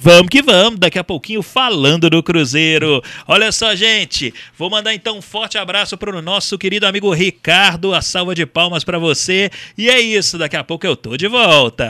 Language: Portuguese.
Vamos que vamos, daqui a pouquinho falando do Cruzeiro. Olha só, gente, vou mandar então um forte abraço para o nosso querido amigo Ricardo, a salva de palmas para você. E é isso, daqui a pouco eu tô de volta.